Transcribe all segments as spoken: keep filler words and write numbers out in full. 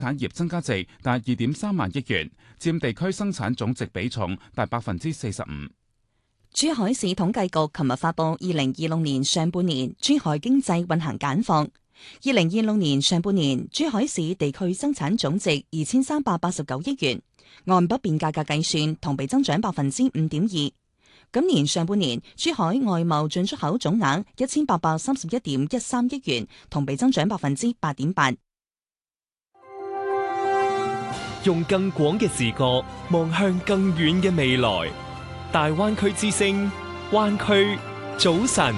產業增加值達二點三萬億元，佔地區生產總值比重達百分之四十五。 珠海市統計局琴日發布二零二六年上半年珠海經濟運行簡況。二零二六年上半年，珠海市地區生產總值二千三百八十九億元，按不變價格計算，同比增長百分之五點二。今年上半年，珠海外貿進出口總額一千八百三十一點一三億元，同比增長百分之八點八。 用更廣嘅視覺望向更遠嘅未來。大灣區之聲，灣區早晨。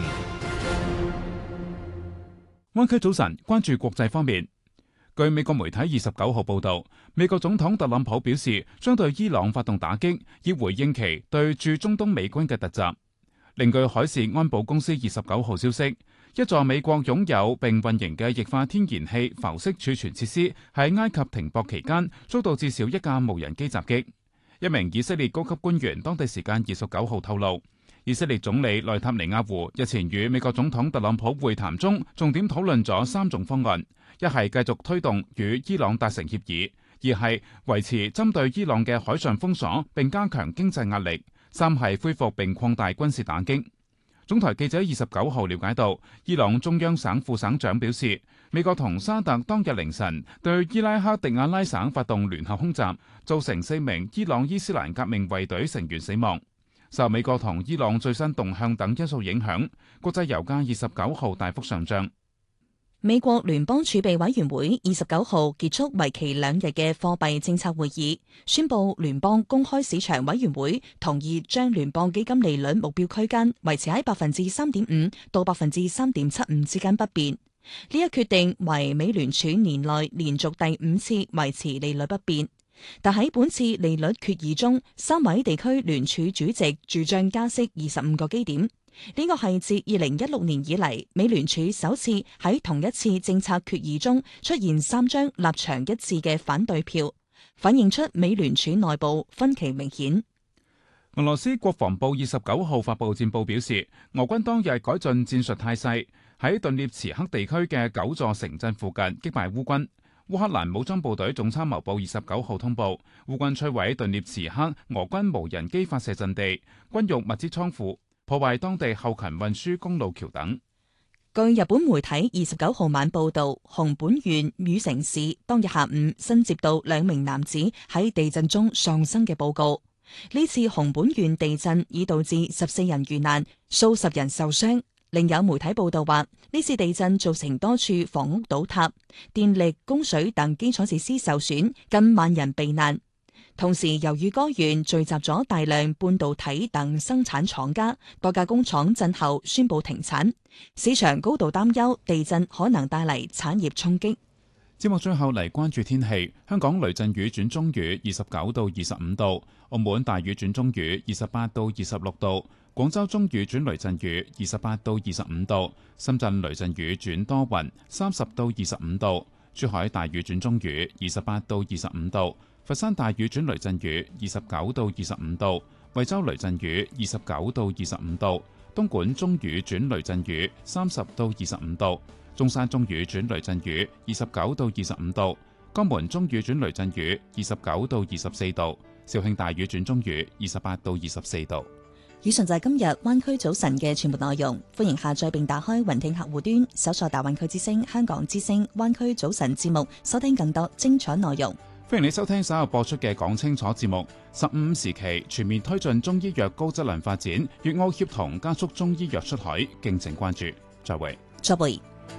灣區早晨，關注國際方面。據美國媒體二十九號報道，美國總統特朗普表示將對伊朗發動打擊，以回應其對駐中東美軍嘅突襲。另據海事安保公司二十九號消息，一座美國擁有並運營嘅液化天然氣浮式儲存設施喺埃及停泊期間遭到至少一架無人機襲擊。一名以色列高級官員當地時間二十九號透露，以色列總理內塔尼亞胡日前與美國總統特朗普會談中，重點討論咗三種方案：一係繼續推動與伊朗達成協議；二係維持針對伊朗嘅海上封鎖並加強經濟壓力；三係恢復並擴大軍事打擊。總台記者二十九號了解到，伊朗中央省副省長表示，美國同沙特當日凌晨對伊拉克迪亞拉省發動聯合空襲，造成四名伊朗伊斯蘭革命衛隊成員死亡。受美國同伊朗最新動向等因素影響，國際油價二十九號大幅上漲。 美國聯邦儲備委員會二十九號結束為期兩日嘅貨幣政策會議，宣布聯邦公開市場委員會同意將聯邦基金利率目標區間維持喺百分之三點五到百分之三點七五之間不變。呢一決定為美聯儲年內連續第五次維持利率不變。但喺本次利率決議中，三位地區聯儲主席主張加息二十五個基點。呢個係自二零一六年以嚟，美聯儲首次喺同一次政策決議中出現三張立場一致嘅反對票，反映出美聯儲內部分歧明顯。 俄羅斯國防部二十九號發布戰報表示，俄軍當日改進戰術態勢，喺頓涅茨克地區嘅九座城鎮附近擊敗烏軍。烏克蘭武裝部隊總參謀部二十九號通報，烏軍摧毀頓涅茨克俄軍無人機發射陣地、軍用物資倉庫，破壞當地後勤運輸公路橋等。 據日本媒體二十九號晚報道，熊本縣宇城市當日下午新接到兩名男子喺地震中喪生嘅報告。呢次熊本縣地震已導致十四人遇難，數十人受傷。另有媒體報道話，呢次地震造成多處房屋倒塌、電力、供水等基礎設施受損，近萬人避難。同時，由於該縣聚集咗大量半導體等生產廠家，多家工廠震後宣布停產，市場高度擔憂地震可能帶嚟產業衝擊。 節目最後嚟關注天氣，香港雷陣雨轉中雨，二十九到二十五度；澳門大雨轉中雨，二十八到二十六度；廣州中雨轉雷陣雨，二十八到二十五度；深圳雷陣雨轉多雲，三十到二十五度；珠海大雨轉中雨，二十八到二十五度；佛山大雨轉雷陣雨，二十九到二十五度；惠州雷陣雨，二十九到二十五度；東莞中雨轉雷陣雨，三十到二十五度；中山中雨轉雷陣雨，二十九到二十五度；江門中雨轉雷陣雨，二十九到二十四度；肇慶大雨轉中雨，二十八到二十四度。 以上就係今日灣區早晨嘅全部內容。歡迎下載並打開雲聽客戶端，搜索大灣區之聲、香港之聲、灣區早晨節目，收聽更多精彩內容。 歡迎你收聽稍後播出嘅講清楚節目。十五時期全面推進中醫藥高質量發展，粵澳協同加速中醫藥出海，敬請關注。再會。 再會。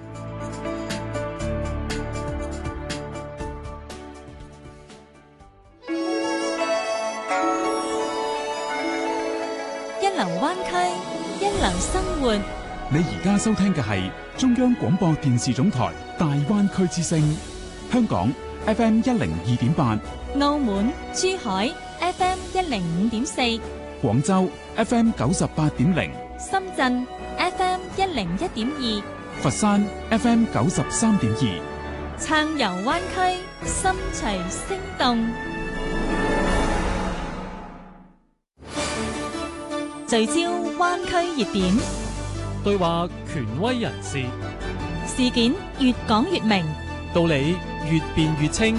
一流灣區，一流生活。 你而家收聽嘅係中央廣播電視總台大灣區之聲，香港 F M 一零二點八， 澳門、珠海 F M 一零五點四， 廣州 F M 九十八點零， 深圳 F M 一零一點二， 佛山 F M 九十三點二。 撐遊灣區，心隨聲動。聚焦灣區熱點， 對話權威人士， 事件越講越明， 道理越辯越清。